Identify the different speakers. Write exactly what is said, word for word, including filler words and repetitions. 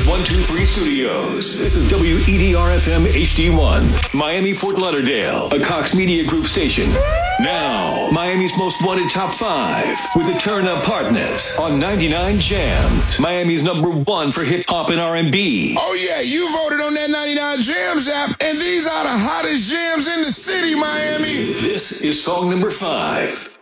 Speaker 1: one two three Studios. This is W E D R F M H D one, Miami, Fort Lauderdale, a Cox Media Group station. Now, Miami's most wanted top five with the Turn Up Partners on ninety-nine Jams, Miami's number one for hip hop and R and B.
Speaker 2: Oh yeah, you voted on that ninety-nine Jams app, and these are the hottest jams in the city, Miami.
Speaker 1: This is song number five.